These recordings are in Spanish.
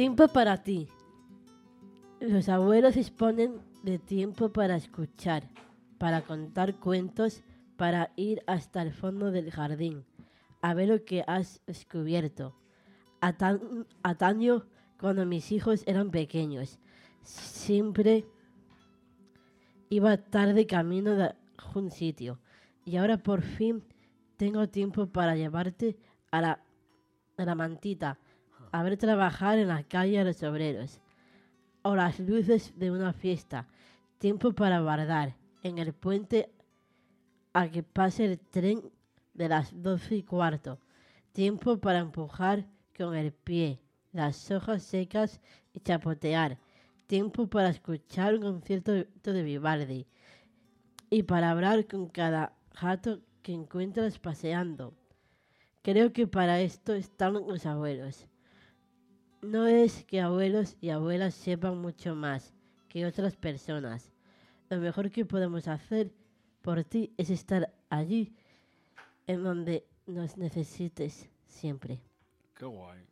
Tiempo para ti. Los abuelos disponen de tiempo para escuchar, para contar cuentos, para ir hasta el fondo del jardín, a ver lo que has descubierto. Ataño, cuando mis hijos eran pequeños, siempre iba tarde camino de un sitio. Y ahora por fin tengo tiempo para llevarte a la mantita, a ver trabajar en la calle a los obreros, o las luces de una fiesta. Tiempo para guardar en el puente a que pase el tren de las 12:15. Tiempo para empujar con el pie las hojas secas y chapotear. Tiempo para escuchar un concierto de Vivaldi y para hablar con cada gato que encuentras paseando. Creo que para esto están los abuelos. No es que abuelos y abuelas sepan mucho más que otras personas. Lo mejor que podemos hacer por ti es estar allí, en donde nos necesites siempre. Qué guay.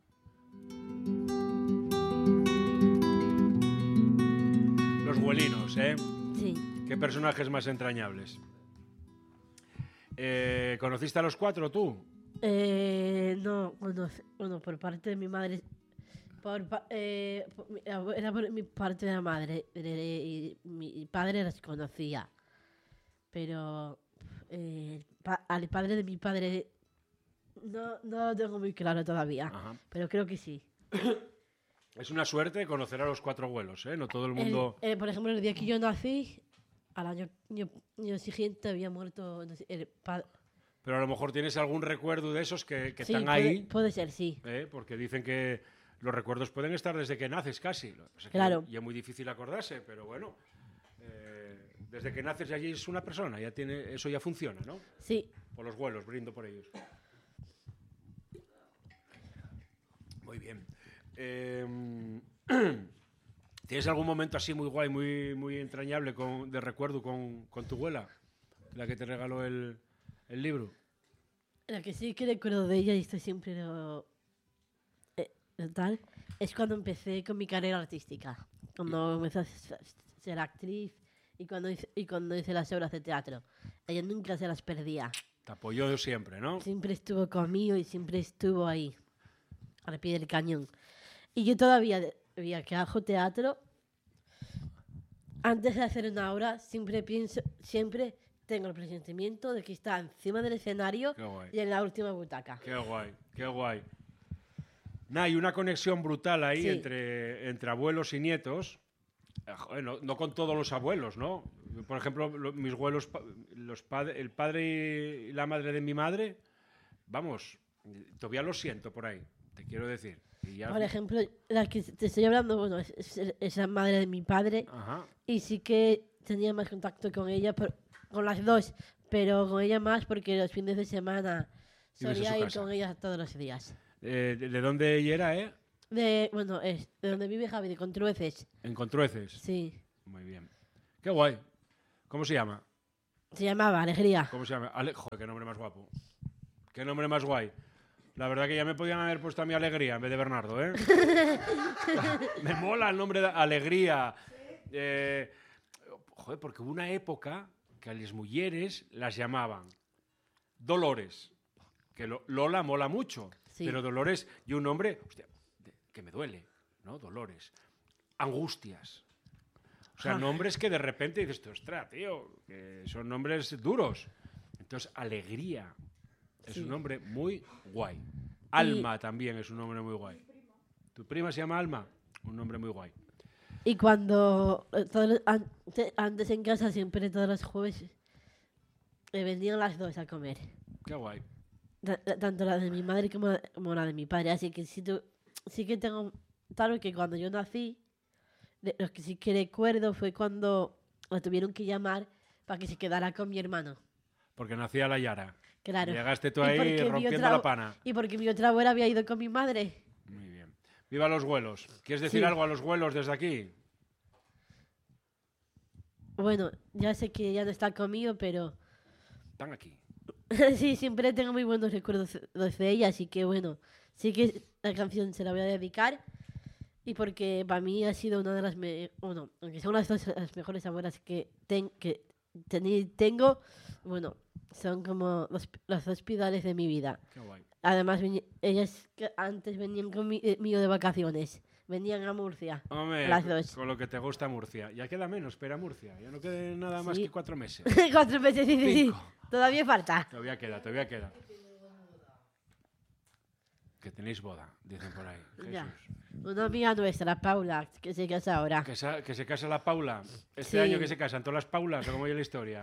Los huelinos, ¿eh? Sí. Qué personajes más entrañables. ¿Conociste a los cuatro tú? No, bueno, por parte de mi madre, era por mi parte de la madre, y mi padre las conocía, pero al padre de mi padre no lo tengo muy claro todavía. Ajá. Pero creo que sí. Es una suerte conocer a los cuatro abuelos, ¿eh? No todo el mundo... Por ejemplo, el día que yo nací, al año siguiente había muerto el padre. Pero a lo mejor tienes algún recuerdo de esos que Sí, están ahí. puede ser, sí. Porque dicen que los recuerdos pueden estar desde que naces casi. O sea, Claro. Y es muy difícil acordarse, pero bueno. Desde que naces allí es una persona, eso ya funciona, ¿no? Sí. Por los vuelos, brindo por ellos. Muy bien. ¿Tienes algún momento así muy guay, muy entrañable de recuerdo con tu abuela? La que te regaló el libro. La que sí que recuerdo de ella, y esto siempre tal, es cuando empecé con mi carrera artística. Cuando empecé a ser actriz y cuando hice las obras de teatro. Ella nunca se las perdía. Te apoyó siempre, ¿no? Siempre estuvo conmigo y siempre estuvo ahí, al pie del cañón. Y yo todavía que hago teatro, antes de hacer una obra, siempre tengo el presentimiento de que está encima del escenario y en la última butaca. Qué guay, qué guay. Hay una conexión brutal ahí, sí, entre abuelos y nietos. No con todos los abuelos, ¿no? Por ejemplo, mis abuelos, el padre y la madre de mi madre, vamos, todavía lo siento por ahí, te quiero decir. Por ejemplo, la que te estoy hablando, bueno, es la madre de mi padre. Ajá. Y sí que tenía más contacto con ella, con las dos, pero con ella más porque los fines de semana solía ir con ella todos los días. ¿De dónde ella era, de donde vive Javi, de Contrueces. ¿En Contrueces? Sí. Muy bien. Qué guay. ¿Cómo se llama? Se llamaba Alegría. ¿Cómo se llama? Joder, qué nombre más guapo. Qué nombre más guay. La verdad que ya me podían haber puesto a mi Alegría en vez de Bernardo, ¿eh? Me mola el nombre de Alegría. Joder, porque hubo una época que a las mujeres las llamaban Dolores. Que Lola mola mucho. Sí. Pero Dolores y un nombre, hostia, que me duele, ¿no? Dolores. Angustias. O sea, nombres que de repente dices, ostras, tío, que son nombres duros. Entonces, Alegría es un nombre muy guay. Alma también es un nombre muy guay. ¿Tu prima se llama Alma? Un nombre muy guay. Y cuando antes en casa siempre todos los jueves venían las dos a comer. Qué guay. Tanto la de mi madre como la de mi padre. Así que sí que tengo claro que cuando yo nací, lo que sí que recuerdo fue cuando la tuvieron que llamar para que se quedara con mi hermano. Porque nacía la Yara. Claro. Llegaste tú ahí rompiendo la pana. Y porque mi otra abuela había ido con mi madre. Muy bien. ¡Viva los vuelos! ¿Quieres decir algo a los vuelos desde aquí? Bueno, ya sé que ya no está conmigo, pero... Están aquí. Sí, siempre tengo muy buenos recuerdos de ella, así que bueno, sí que la canción se la voy a dedicar Y porque para mí ha sido una de las... aunque son las mejores abuelas que tengo, bueno, son como los dos pilares de mi vida. Qué guay. Además, ellas que antes venían conmigo de vacaciones. Venían a Murcia. Hombre, las dos. con lo que te gusta Murcia. Ya queda menos, espera Murcia. Ya no queda nada más Sí. que 4 meses. 4 meses, sí. 5. Todavía falta. Todavía queda. Que tenéis boda, dicen por ahí. Ya. Jesús. Una amiga nuestra, Paula, que se casa ahora. Que se casa la Paula. Este Sí. año que se casan todas las Paulas, o como oye la historia.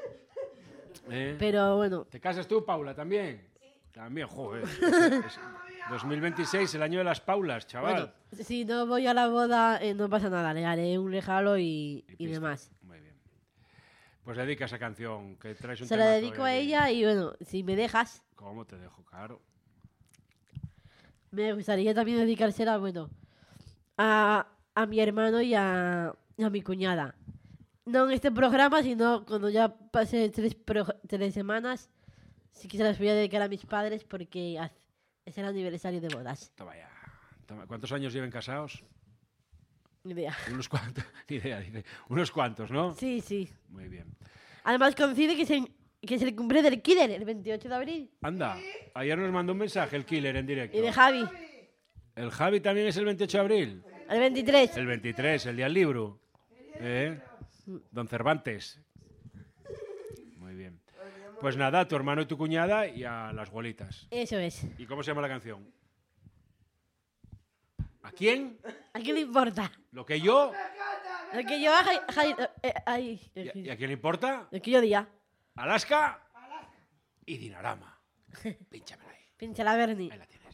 Pero bueno, ¿Te casas tú, Paula, también? Sí. También, joder. 2026, el año de las Paulas, chaval. bueno, si no voy a la boda, no pasa nada. Le haré un regalo y pista. demás. Muy bien. Pues dedica esa canción, que traes un Se la temazo dedico hoy a aquí. ella y bueno, si me dejas, ¿Cómo te dejo? Claro. me gustaría también dedicársela, bueno, a mi hermano y a mi cuñada. No en este programa, sino cuando ya pase 3 semanas, sí que se las voy a dedicar a mis padres porque es el aniversario de bodas. Toma ya. Toma. ¿Cuántos años lleven casados? Ni idea. Unos cuantos. Ni idea, dice. Unos cuantos, ¿no? Sí, sí. Muy bien. Además coincide que es el cumple del Killer, el 28 de abril. Anda, ayer nos mandó un mensaje el Killer en directo. Y de Javi, ¿El Javi también es el 28 de abril? el 23. El 23, el día del libro. Don Cervantes. Muy bien. Pues nada, a tu hermano y tu cuñada y a las abuelitas. Eso es. ¿Y cómo se llama la canción? ¿A quién? ¿A quién le importa? ¿Lo que yo? Lo que yo haga... ¿Y a quién le importa? Lo que yo diga. Alaska y Dinarama. Pínchamela ahí. Pincha la Bernie. Ahí la tienes.